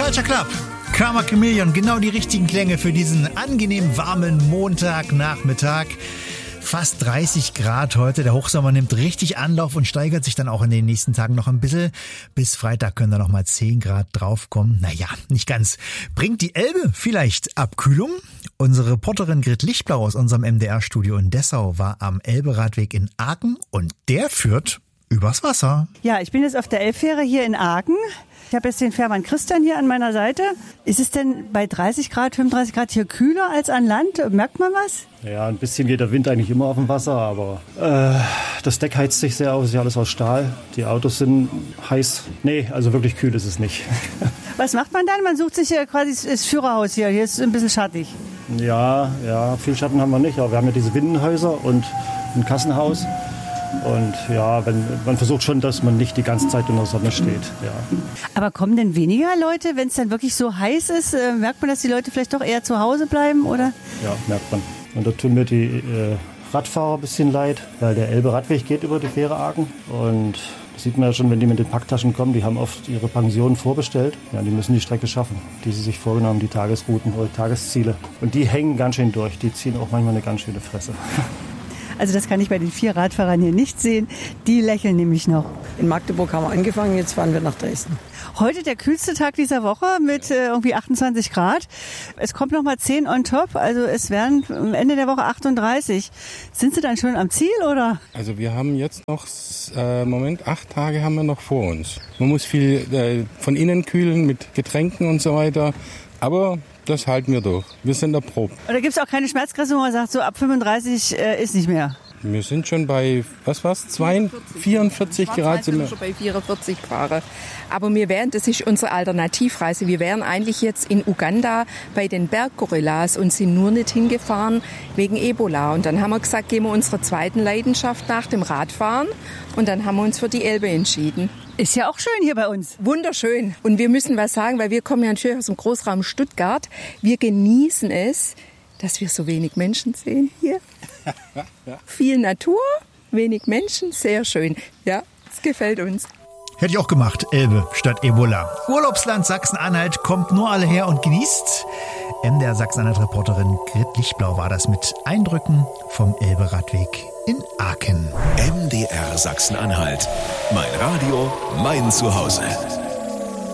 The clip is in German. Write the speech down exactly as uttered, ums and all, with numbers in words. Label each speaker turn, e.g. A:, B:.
A: Culture Club. Karma Chameleon, genau die richtigen Klänge für diesen angenehm warmen Montagnachmittag. Fast dreißig Grad heute. Der Hochsommer nimmt richtig Anlauf und steigert sich dann auch in den nächsten Tagen noch ein bisschen. Bis Freitag können da noch mal zehn Grad draufkommen. Naja, nicht ganz. Bringt die Elbe vielleicht Abkühlung? Unsere Reporterin Grit Lichtblau aus unserem M D R-Studio in Dessau war am Elbe-Radweg in Aachen und der führt übers Wasser.
B: Ja, ich bin jetzt auf der Elbfähre hier in Aachen. Ich habe jetzt den Fährmann Christian hier an meiner Seite. Ist es denn bei dreißig Grad, fünfunddreißig Grad hier kühler als an Land? Merkt man was?
C: Ja, ein bisschen geht der Wind eigentlich immer auf dem Wasser, aber äh, das Deck heizt sich sehr auf, es ist ja alles aus Stahl. Die Autos sind heiß. Nee, also wirklich kühl ist es nicht.
B: Was macht man dann? Man sucht sich hier quasi das Führerhaus hier. Hier ist es ein bisschen schattig.
C: Ja, ja, viel Schatten haben wir nicht, aber wir haben ja diese Windenhäuser und ein Kassenhaus. Und ja, wenn, man versucht schon, dass man nicht die ganze Zeit in der Sonne steht. Ja.
B: Aber kommen denn weniger Leute, wenn es dann wirklich so heiß ist? Äh, merkt man, dass die Leute vielleicht doch eher zu Hause bleiben, oder?
C: Ja, merkt man. Und da tun mir die äh, Radfahrer ein bisschen leid, weil der Elbe-Radweg geht über die Fähre Aachen. Und das sieht man ja schon, wenn die mit den Packtaschen kommen, die haben oft ihre Pensionen vorbestellt. Ja, die müssen die Strecke schaffen, die sie sich vorgenommen haben, die Tagesrouten oder Tagesziele. Und die hängen ganz schön durch, die ziehen auch manchmal eine ganz schöne Fresse.
B: Also das kann ich bei den vier Radfahrern hier nicht sehen. Die lächeln nämlich noch.
D: In Magdeburg haben wir angefangen, jetzt fahren wir nach Dresden.
B: Heute der kühlste Tag dieser Woche mit äh, irgendwie achtundzwanzig Grad. Es kommt noch mal zehn on top, also es werden am Ende der Woche achtunddreißig. Sind Sie dann schon am Ziel, oder?
E: Also wir haben jetzt noch, äh, Moment, acht Tage haben wir noch vor uns. Man muss viel äh, von innen kühlen mit Getränken und so weiter, aber das halten wir durch. Wir sind erprobt.
B: Oder gibt es auch keine Schmerzgrenze, wo man sagt, so ab fünfunddreißig äh, ist nicht mehr?
E: Wir sind schon bei, was war's, vierundvierzig Grad.
F: Sind wir schon bei vierundvierzig Grad. Aber wir wären, das ist unsere Alternativreise. Wir wären eigentlich jetzt in Uganda bei den Berggorillas und sind nur nicht hingefahren wegen Ebola. Und dann haben wir gesagt, gehen wir unserer zweiten Leidenschaft nach, dem Radfahren. Und dann haben wir uns für die Elbe entschieden.
B: Ist ja auch schön hier bei uns.
F: Wunderschön. Und wir müssen was sagen, weil wir kommen ja natürlich aus dem Großraum Stuttgart. Wir genießen es, dass wir so wenig Menschen sehen hier. Ja. Viel Natur, wenig Menschen, sehr schön. Ja, es gefällt uns.
A: Hätte ich auch gemacht, Elbe statt Ebola. Urlaubsland Sachsen-Anhalt, kommt nur alle her und genießt. M D R Sachsen-Anhalt-Reporterin Grit Lichtblau war das mit Eindrücken vom Elbe-Radweg in Aachen.
G: M D R Sachsen-Anhalt. Mein Radio, mein Zuhause.